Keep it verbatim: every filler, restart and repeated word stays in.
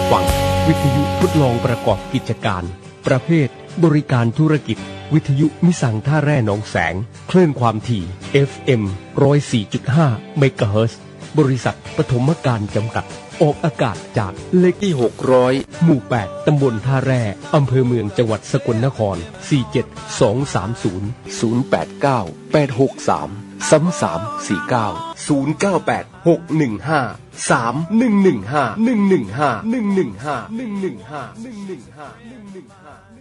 ฟังวิทยุทดลองประกอบกิจการประเภทบริการธุรกิจวิทยุมิสังท่าแร่หนองแสงคลื่นความถี่ เอฟ เอ็ม หนึ่งศูนย์สี่จุดห้า เมกะเฮิรตซ์บริษัทปฐมการจำกัดออกอากาศจากเลขที่หกร้อยหมู่แปดตำบลท่าแร่อำเภอเมืองจังหวัดสกลนครสี่เจ็ดสองสามศูนย์ ศูนย์แปดเก้า แปดหกสาม สามสามสี่เก้า ศูนย์เก้าแปด หกหนึ่งห้า สามหนึ่งหนึ่งห้า หนึ่งหนึ่งห้า หนึ่งหนึ่งห้า หนึ่งหนึ่งห้า หนึ่งหนึ่งห้า หนึ่งหนึ่งห้า